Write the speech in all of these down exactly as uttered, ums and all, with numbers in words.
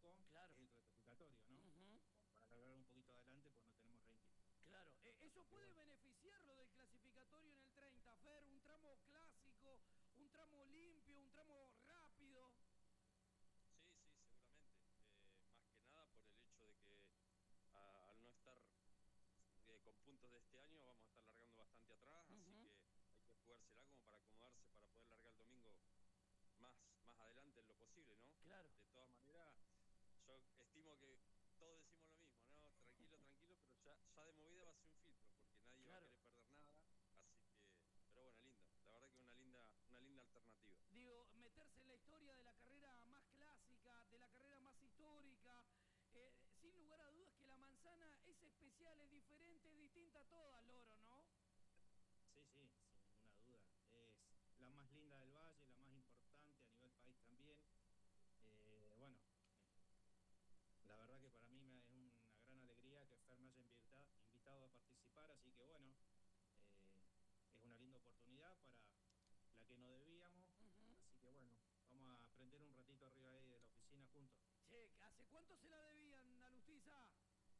poco, Claro. es el clasificatorio, ¿no? Uh-huh. Para alargar un poquito adelante, pues no tenemos ranking. Claro, eh, eso puede bueno. beneficiarlo del clasificatorio en el treinta, Fer, un tramo clásico, un tramo limpio, un tramo rápido. Sí, sí, seguramente. Eh, más que nada por el hecho de que a, al no estar eh, con puntos de este año, vamos a estar largando bastante atrás, uh-huh. Así que hay que jugársela como para acomodarse, para poder largar el domingo más, más adelante en lo posible, ¿no? Claro. De todas maneras, yo estimo que todos decimos lo mismo, ¿no? Tranquilo, tranquilo, pero ya, ya de movida va a ser un filtro, porque nadie claro. va a querer perder nada, así que, pero bueno, lindo, la verdad que una linda, una linda alternativa. Digo, meterse en la historia de la carrera más clásica, de la carrera más histórica, eh, sin lugar a dudas que la manzana es especial, es diferente, es distinta a todas, Loro, ¿no? Sí, sí, sin ninguna duda, es la más linda del valle, la más importante a nivel país también, eh, bueno, la verdad que para mí me es una gran alegría que Fer me haya invita, invitado a participar, así que bueno, eh, es una linda oportunidad para la que no debíamos, uh-huh. Así que bueno, vamos a aprender un ratito arriba ahí de la oficina juntos. Che, ¿hace cuánto se la debían a Lustiza?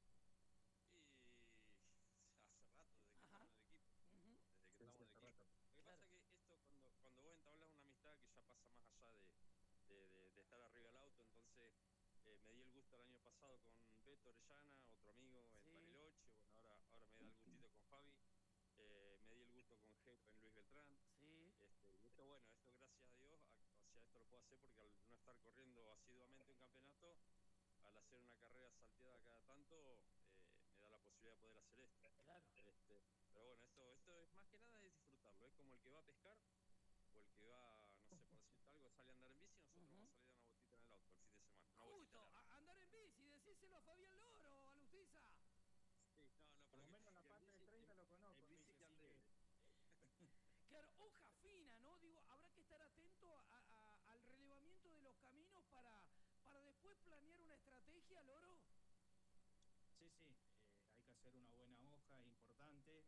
Y hace rato, desde que Ajá. estamos en el equipo, uh-huh. desde que sí, estamos sí, en el equipo. Rato. Lo que claro. pasa es que esto, cuando, cuando vos entablas una amistad que ya pasa más allá de, de, de, de estar arriba del auto, entonces... Eh, me di el gusto el año pasado con Beto Orellana, otro amigo en sí. Bariloche, bueno, ahora, ahora me da el gustito con Fabi, eh, me di el gusto con Jefe en Luis Beltrán, sí. este, y esto bueno, esto gracias a Dios, a, o sea, esto lo puedo hacer porque al no estar corriendo asiduamente un campeonato, al hacer una carrera salteada cada tanto, eh, me da la posibilidad de poder hacer esto. Claro. Este, pero bueno, esto, esto es más que nada es disfrutarlo, es como el que va a pescar, o el que va, no sé, por decirte algo, sale a andar en bici, nosotros uh-huh. vamos a salir a una botita en el auto el fin de semana. Justo, a andar en bici, decíselo a Fabián Loro, a Lustiza. Sí, no, no, por lo menos la parte del treinta lo conozco. En bici que ande. Claro, hoja fina, ¿no? Digo, habrá que estar atento a, a, al relevamiento de los caminos para, para después planear una estrategia, Loro. Sí, sí, eh, hay que hacer una buena hoja, es importante.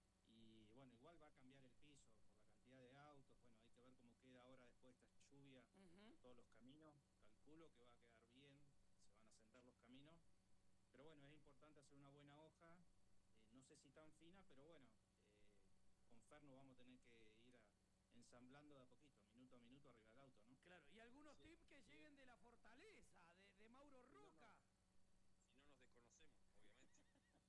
Y bueno, igual va a cambiar el piso por la cantidad de autos, bueno, hay que ver cómo queda ahora después de esta lluvia, uh-huh. todos los caminos, calculo que va a quedar bien, se van a sentar los caminos, pero bueno, es importante hacer una buena hoja, eh, no sé si tan fina, pero bueno, eh, con Fer nos vamos a tener que ir a, ensamblando de a poquito, minuto a minuto arriba del auto, ¿no? Claro, y algunos sí, tips que sí. lleguen de la fortaleza, de, de Mauro Roca. Si no, no, si no nos desconocemos, obviamente.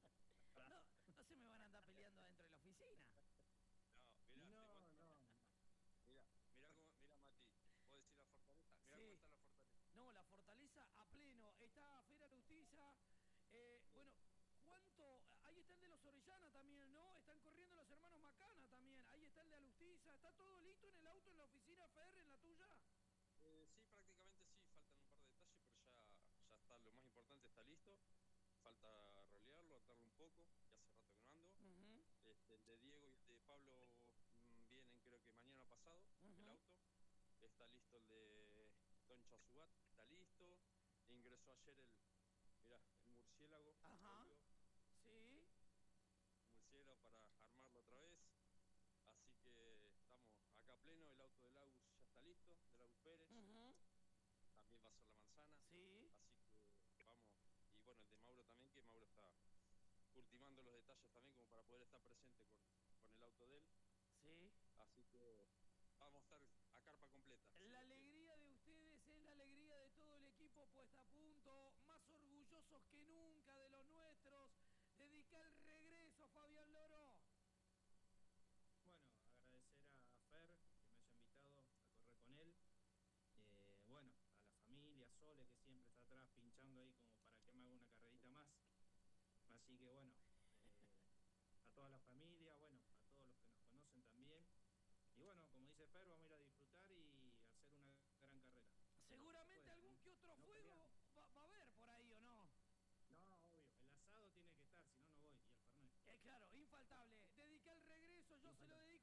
No, no se me van a andar peleando dentro de la oficina. No, mirá, no, te no, no. Mirá, mirá, cómo, mirá, Mati, vos decís la fortaleza, mirá sí. cómo está la fortaleza. No, la fortaleza a pleno, está Fera Lustiza, eh, sí. bueno, ¿cuánto? Ahí está el de los Orellana también, ¿no? Están corriendo los hermanos Macana también, ahí está el de Alustiza, ¿está todo listo en el auto, en la oficina, Fer, en la tuya? Eh, sí, prácticamente sí, faltan un par de detalles, pero ya, ya está, lo más importante está listo. Falta rolearlo, atarlo un poco, que hace rato que no ando. Uh-huh. Este, el de Diego y el de Pablo mmm, vienen creo que mañana pasado, uh-huh. el auto. Está listo el de Toncha Subat, está listo. Ingresó ayer el, mirá, el murciélago. Ajá, sí. El murciélago para armarlo otra vez. Así que estamos acá a pleno, el auto del Agus ya está listo, del Agus Pérez. Uh-huh. También va a ser la manzana. Sí. Así que vamos. Y bueno, el de Mauro también, que Mauro está ultimando los detalles también como para poder estar presente con, con el auto de él. Sí. Así que vamos a estar a carpa completa. La si alegría de ustedes es la alegría de todo el equipo puesta a punto, más orgullosos que nunca de los nuestros. Dedica el regreso, Fabián Loro. Bueno, agradecer a Fer que me haya invitado a correr con él. Eh, bueno, a la familia, Sole, que siempre está atrás pinchando ahí como para que me haga una carrerita más. Así que bueno, eh, a toda la familia, bueno, a todos los que nos conocen también. Y bueno, como dice Fer, vamos a ir a disfrutar y a hacer una gran carrera. Seguramente puede, algún ¿no? que otro no fuego va, va a haber por ahí, ¿o no? No, obvio, el asado tiene que estar, si no, no voy, y el Fernet. Eh, claro, infaltable. Dedica el regreso, yo infaltable. Se lo dedico.